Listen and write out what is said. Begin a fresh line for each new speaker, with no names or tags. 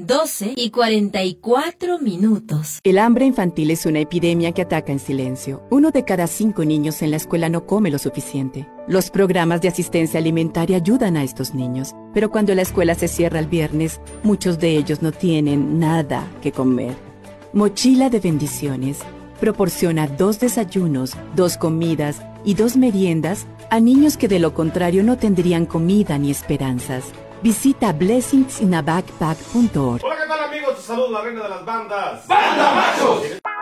12:44.
El hambre infantil es una epidemia que ataca en silencio. 1 de cada 5 niños en la escuela no come lo suficiente. Los programas de asistencia alimentaria ayudan a estos niños, pero cuando la escuela se cierra el viernes, muchos de ellos no tienen nada que comer. Mochila de Bendiciones proporciona 2 desayunos, 2 comidas y 2 meriendas a niños que de lo contrario no tendrían comida ni esperanzas. Visita blessingsinabagpack.org.
Hola, ¿qué tal, amigos? Te saludo la reina de las bandas,
¡Banda Machos!